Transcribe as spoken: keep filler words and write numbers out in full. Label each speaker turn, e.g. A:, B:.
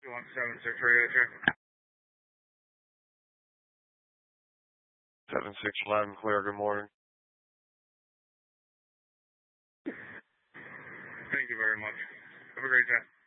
A: two one seven six radio check.
B: seven six loud and clear, good morning.
A: Thank you very much. Have a great day.